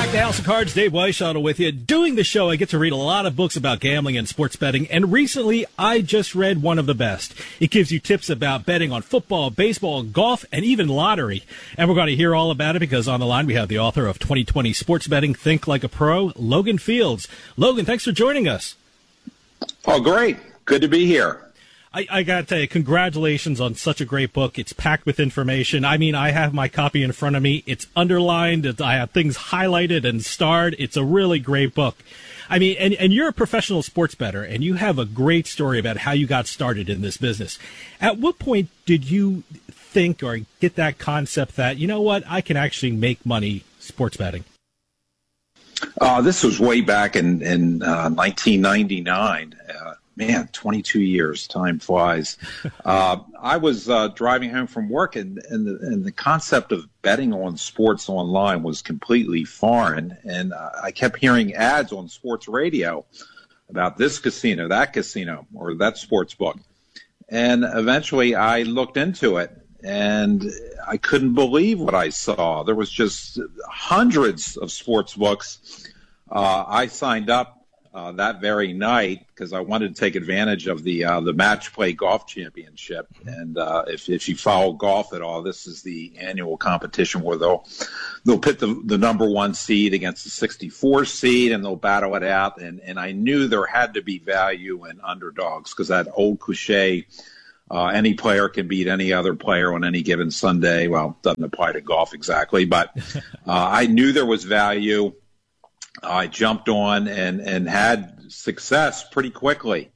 Back to House of Cards, Dave Weishaupt with you. Doing the show, I get to read a lot of books about gambling and sports betting, and recently I just read one of the best. It gives you tips about betting on football, baseball, golf, and even lottery. And we're going to hear all about it because on the line we have the author of 2020 Sports Betting Think Like a Pro, Logan Fields. Logan, thanks for joining us. Oh, great. Good to be here. I got to tell you, congratulations on such a great book. It's packed with information. I mean, I have my copy in front of me. It's underlined. I have things highlighted and starred. It's a really great book. I mean, and you're a professional sports bettor, and you have a great story about how you got started in this business. At what point did you think or get that concept that, you know what, I can actually make money sports betting? This was way back in 1999. Man, 22 years, time flies. I was driving home from work, and the concept of betting on sports online was completely foreign. And I kept hearing ads on sports radio about this casino, that casino, or that sports book. And eventually I looked into it, and I couldn't believe what I saw. There was just hundreds of sports books. I signed up that very night because I wanted to take advantage of the Match Play Golf Championship. And if you follow golf at all, this is the annual competition where they'll pit the number one seed against the 64 seed, and they'll battle it out. And I knew there had to be value in underdogs because that old cliche, any player can beat any other player on any given Sunday. Well, it doesn't apply to golf exactly, but I knew there was value. I jumped on and had success pretty quickly.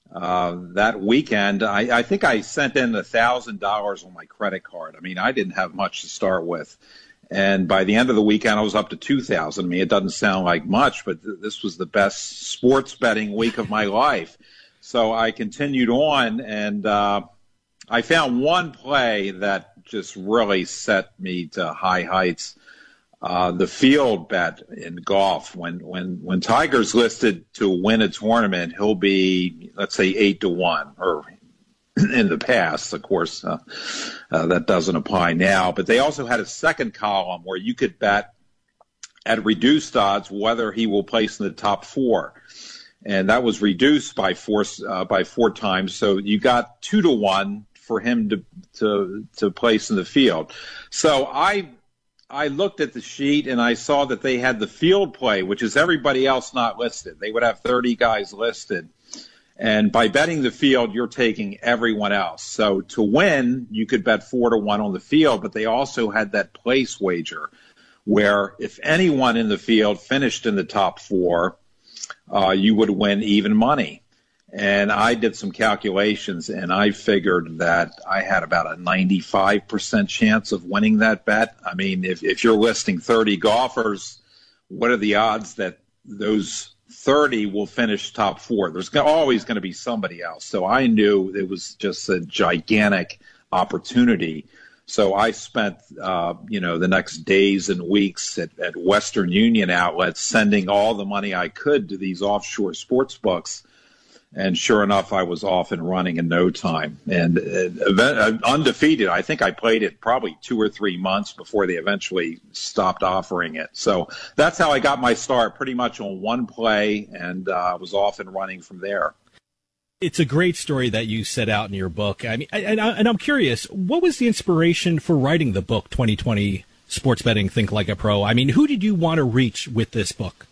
That weekend, I think I sent in $1,000 on my credit card. I mean, I didn't have much to start with. And by the end of the weekend, I was up to $2,000. I mean, it doesn't sound like much, but this was the best sports betting week of my life. So I continued on, and I found one play that just really set me to high heights. The field bet in golf. When Tiger's listed to win a tournament, he'll be, let's say, 8-1, or in the past, of course, that doesn't apply now. But they also had a second column where you could bet at reduced odds whether he will place in the top four, and that was reduced by four times. So you got 2-1 for him to place in the field. So I looked at the sheet and I saw that they had the field play, which is everybody else not listed. They would have 30 guys listed. And by betting the field, you're taking everyone else. So to win, you could bet 4-1 on the field, but they also had that place wager where if anyone in the field finished in the top four, you would win even money. And I did some calculations, and I figured that I had about a 95% chance of winning that bet. I mean, if you're listing 30 golfers, what are the odds that those 30 will finish top four? There's always going to be somebody else. So I knew it was just a gigantic opportunity. So I spent, the next days and weeks at Western Union outlets sending all the money I could to these offshore sports books. And sure enough, I was off and running in no time. And undefeated, I think I played it probably 2 or 3 months before they eventually stopped offering it. So that's how I got my start, pretty much on one play, and I was off and running from there. It's a great story that you set out in your book. I mean, and I'm curious, what was the inspiration for writing the book, 2020 Sports Betting Think Like a Pro? I mean, who did you want to reach with this book?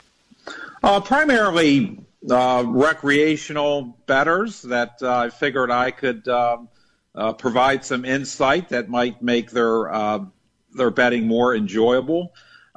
Primarily recreational bettors that I figured I could provide some insight that might make their betting more enjoyable.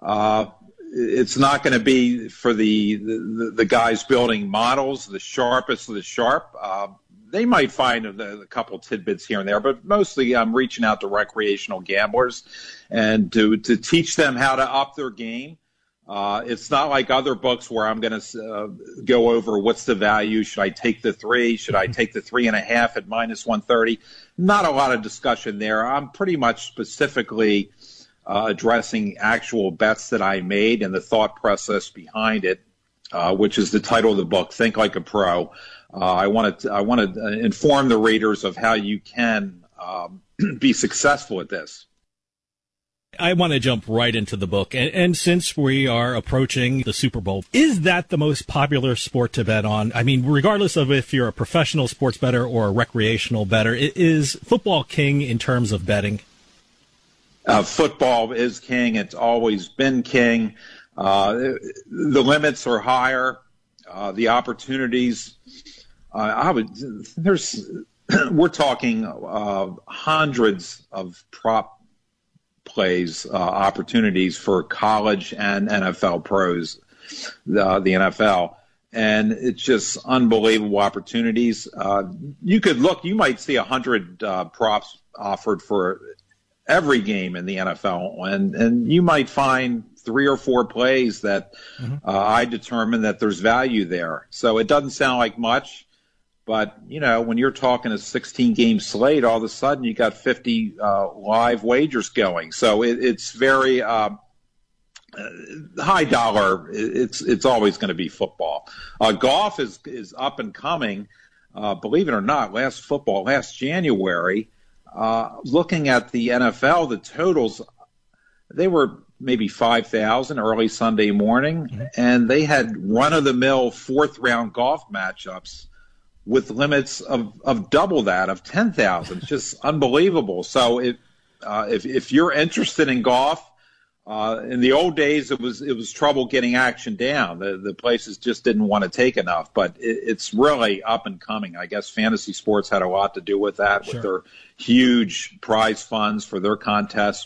It's not going to be for the guys building models, the sharpest of the sharp. They might find a couple tidbits here and there, but mostly I'm reaching out to recreational gamblers and to teach them how to up their game. It's not like other books where I'm going to go over what's the value. Should I take the 3? Should I take the 3.5 at -130? Not a lot of discussion there. I'm pretty much specifically addressing actual bets that I made and the thought process behind it, which is the title of the book, Think Like a Pro. I want to inform the readers of how you can be successful at this. I want to jump right into the book. And since we are approaching the Super Bowl, is that the most popular sport to bet on? I mean, regardless of if you're a professional sports bettor or a recreational bettor, is football king in terms of betting? Football is king. It's always been king. The limits are higher. The opportunities, we're talking hundreds of prop plays, opportunities for college and NFL pros, the NFL. And it's just unbelievable opportunities. You might see 100 props offered for every game in the NFL, and you might find 3 or 4 plays that I determine that there's value there. So it doesn't sound like much, but, when you're talking a 16-game slate, all of a sudden you got 50 live wagers going. So it's very high dollar. It's always going to be football. Golf is up and coming. Believe it or not, last January, looking at the NFL, the totals, they were maybe 5,000 early Sunday morning, and they had run-of-the-mill fourth-round golf matchups with limits of double that, of 10,000. It's just unbelievable. So if you're interested in golf, in the old days it was trouble getting action down. The places just didn't want to take enough, but it's really up and coming. I guess fantasy sports had a lot to do with that, with their huge prize funds for their contests.